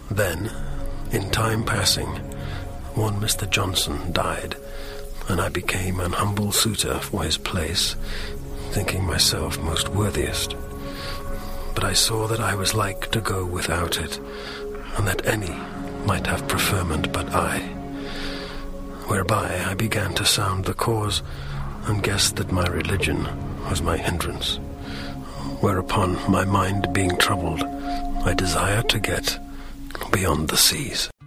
Then, in time passing, one Mr. Johnson died, and I became an humble suitor for his place, thinking myself most worthiest. But I saw that I was like to go without it, and that any might have preferment but I. Whereby I began to sound the cause, and guessed that my religion was my hindrance. Whereupon, my mind being troubled, I desired to get beyond the seas.